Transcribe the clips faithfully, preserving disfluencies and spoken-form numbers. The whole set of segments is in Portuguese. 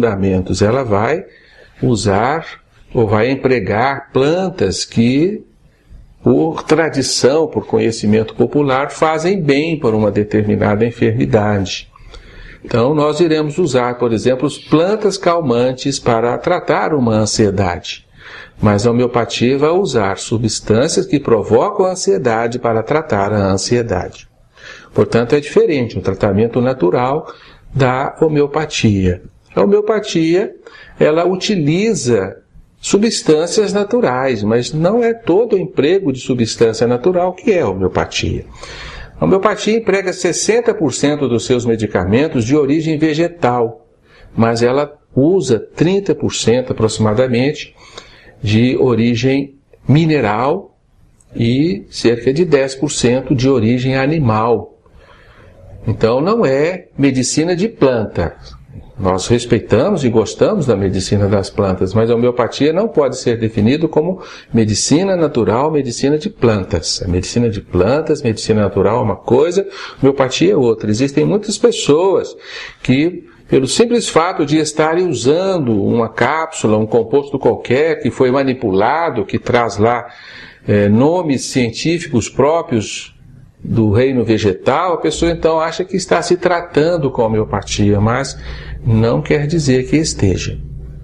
fundamentos, ela vai usar ou vai empregar plantas que, por tradição, por conhecimento popular, fazem bem para uma determinada enfermidade. Então, nós iremos usar, por exemplo, plantas calmantes para tratar uma ansiedade. Mas a homeopatia vai usar substâncias que provocam a ansiedade para tratar a ansiedade. Portanto, é diferente, um tratamento natural da homeopatia. A homeopatia, ela utiliza substâncias naturais, mas não é todo o emprego de substância natural que é a homeopatia. A homeopatia emprega sessenta por cento dos seus medicamentos de origem vegetal, mas ela usa trinta por cento aproximadamente de origem mineral e cerca de dez por cento de origem animal. Então não é medicina de planta. Nós respeitamos e gostamos da medicina das plantas, mas a homeopatia não pode ser definida como medicina natural, medicina de plantas. A medicina de plantas, medicina natural é uma coisa, homeopatia é outra. Existem muitas pessoas que, pelo simples fato de estarem usando uma cápsula, um composto qualquer que foi manipulado, que traz lá é, nomes científicos próprios do reino vegetal, a pessoa então acha que está se tratando com a homeopatia, mas não quer dizer que esteja.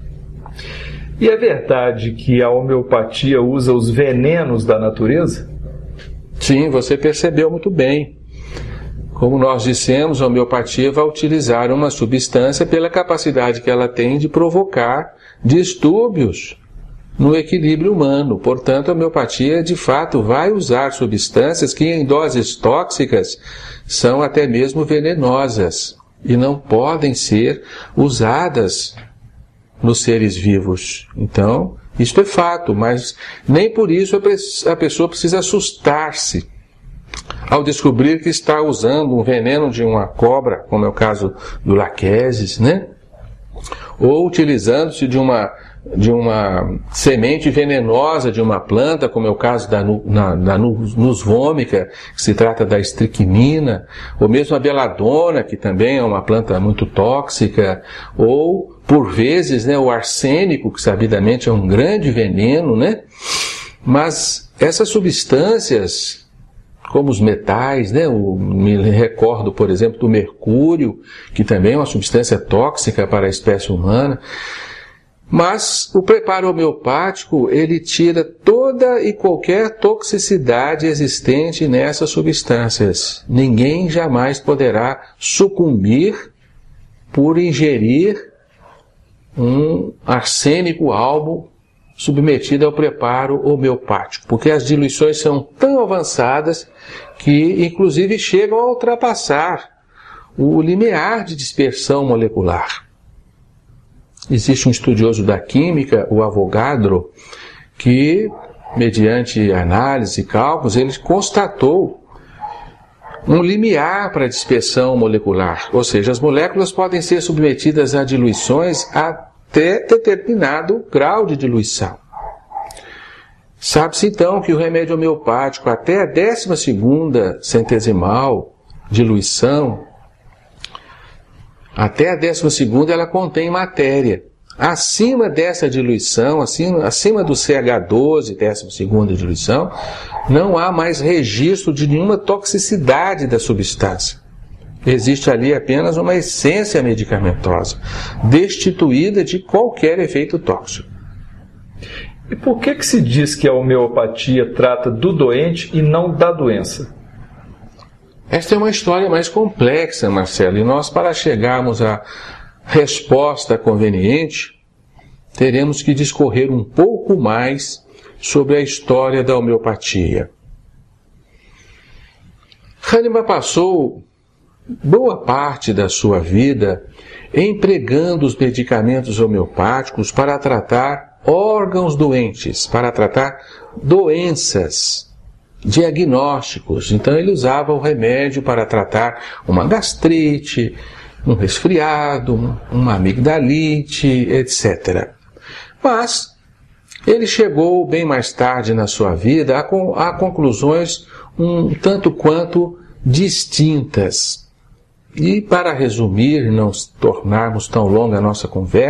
E é verdade que a homeopatia usa os venenos da natureza? Sim, você percebeu muito bem. Como nós dissemos, a homeopatia vai utilizar uma substância pela capacidade que ela tem de provocar distúrbios no equilíbrio humano. Portanto, a homeopatia, de fato, vai usar substâncias que, em doses tóxicas, são até mesmo venenosas e não podem ser usadas nos seres vivos. Então, isto é fato, mas nem por isso a pessoa precisa assustar-se ao descobrir que está usando um veneno de uma cobra, como é o caso do laquesis, né? Ou utilizando-se de uma de uma semente venenosa de uma planta, como é o caso da, na, da nus vômica, que se trata da estricnina, ou mesmo a beladona, que também é uma planta muito tóxica, ou, por vezes, né, o arsênico, que sabidamente é um grande veneno, né? Mas essas substâncias, como os metais, né? Eu me recordo, por exemplo, do mercúrio, que também é uma substância tóxica para a espécie humana. Mas o preparo homeopático, ele tira toda e qualquer toxicidade existente nessas substâncias. Ninguém jamais poderá sucumbir por ingerir um arsênico albo submetido ao preparo homeopático, porque as diluições são tão avançadas que, inclusive, chegam a ultrapassar o limiar de dispersão molecular. Existe um estudioso da química, o Avogadro, que, mediante análise e cálculos, ele constatou um limiar para a dispersão molecular, ou seja, as moléculas podem ser submetidas a diluições até determinado grau de diluição. Sabe-se então que o remédio homeopático, até a décima segunda centesimal diluição, até a décima segunda ela contém matéria. Acima dessa diluição, acima, acima do C H doze, décima segunda diluição, não há mais registro de nenhuma toxicidade da substância. Existe ali apenas uma essência medicamentosa, destituída de qualquer efeito tóxico. E por que que se diz que a homeopatia trata do doente e não da doença? Esta é uma história mais complexa, Marcelo, e nós, para chegarmos à resposta conveniente, teremos que discorrer um pouco mais sobre a história da homeopatia. Hahnemann passou boa parte da sua vida empregando os medicamentos homeopáticos para tratar órgãos doentes, para tratar doenças, diagnósticos. Então ele usava o remédio para tratar uma gastrite, um resfriado, uma amigdalite, etcétera. Mas ele chegou bem mais tarde na sua vida a, a conclusões um tanto quanto distintas. E para resumir, não tornarmos tão longa a nossa conversa,